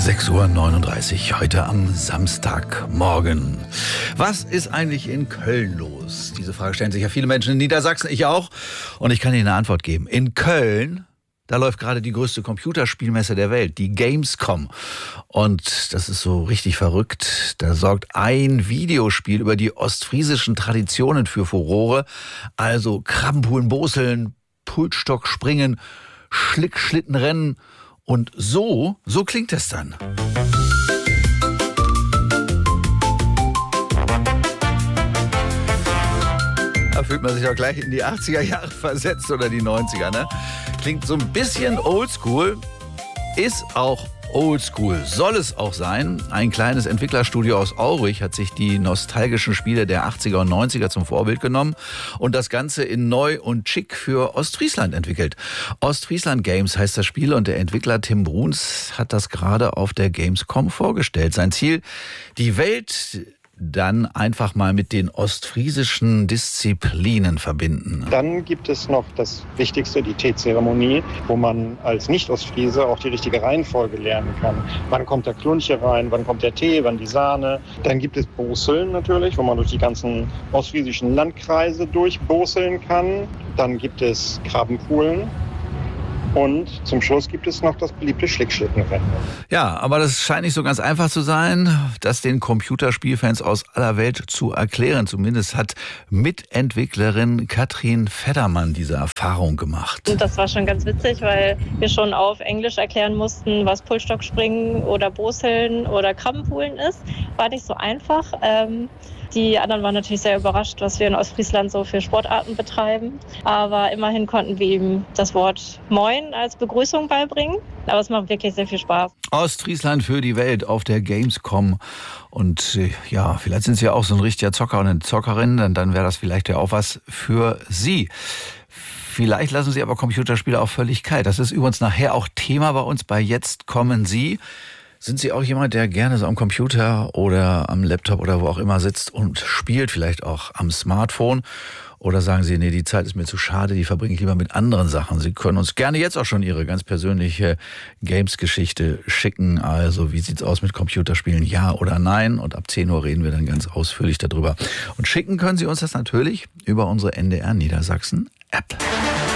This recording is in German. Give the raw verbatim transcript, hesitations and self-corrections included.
sechs Uhr neununddreißig, heute am Samstagmorgen. Was ist eigentlich in Köln los? Diese Frage stellen sich ja viele Menschen in Niedersachsen, ich auch. Und ich kann Ihnen eine Antwort geben. In Köln, da läuft gerade die größte Computerspielmesse der Welt, die Gamescom. Und das ist so richtig verrückt. Da sorgt ein Videospiel über die ostfriesischen Traditionen für Furore. Also Krabbenpoolen, Boseln, Pultstock springen, Schlickschlittenrennen. Und so, so klingt es dann. Da fühlt man sich auch gleich in die achtziger Jahre versetzt oder die neunziger, ne? Klingt so ein bisschen oldschool, ist auch oldschool, soll es auch sein. Ein kleines Entwicklerstudio aus Aurich hat sich die nostalgischen Spiele der achtziger und neunziger zum Vorbild genommen und das Ganze in neu und schick für Ostfriesland entwickelt. Ostfriesland Games heißt das Spiel und der Entwickler Tim Bruns hat das gerade auf der Gamescom vorgestellt. Sein Ziel, die Welt dann einfach mal mit den ostfriesischen Disziplinen verbinden. Dann gibt es noch das Wichtigste, die Teezeremonie, wo man als Nicht-Ostfriese auch die richtige Reihenfolge lernen kann. Wann kommt der Klunche rein, wann kommt der Tee, wann die Sahne. Dann gibt es Boseln natürlich, wo man durch die ganzen ostfriesischen Landkreise durchboseln kann. Dann gibt es Krabbenpoolen. Und zum Schluss gibt es noch das beliebte Schlickschlittenrennen. Ja, aber das scheint nicht so ganz einfach zu sein, das den Computerspielfans aus aller Welt zu erklären. Zumindest hat Mitentwicklerin Katrin Feddermann diese Erfahrung gemacht. Und das war schon ganz witzig, weil wir schon auf Englisch erklären mussten, was Pultstockspringen oder Boseln oder Krabbenpoolen ist. War nicht so einfach. Ähm Die anderen waren natürlich sehr überrascht, was wir in Ostfriesland so für Sportarten betreiben. Aber immerhin konnten wir ihm das Wort Moin als Begrüßung beibringen. Aber es macht wirklich sehr viel Spaß. Ostfriesland für die Welt auf der Gamescom. Und ja, vielleicht sind Sie ja auch so ein richtiger Zocker und eine Zockerin. Dann, dann wäre das vielleicht ja auch was für Sie. Vielleicht lassen Sie aber Computerspiele auch völlig kalt. Das ist übrigens nachher auch Thema bei uns bei Jetzt kommen Sie. Sind Sie auch jemand, der gerne so am Computer oder am Laptop oder wo auch immer sitzt und spielt, vielleicht auch am Smartphone? Oder sagen Sie, nee, die Zeit ist mir zu schade, die verbringe ich lieber mit anderen Sachen. Sie können uns gerne jetzt auch schon Ihre ganz persönliche Games-Geschichte schicken. Also, wie sieht's aus mit Computerspielen? Ja oder nein? Und ab zehn Uhr reden wir dann ganz ausführlich darüber. Und schicken können Sie uns das natürlich über unsere N D R Niedersachsen App.